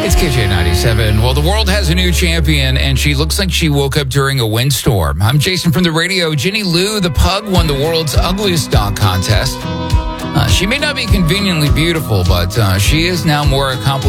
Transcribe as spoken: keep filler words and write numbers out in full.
It's K J ninety-seven. Well, the world has a new champion, and she looks like she woke up during a windstorm. I'm Jason from the radio. Jenny Liu, the pug, won the world's ugliest dog contest. Uh, she may not be conveniently beautiful, but uh, she is now more accomplished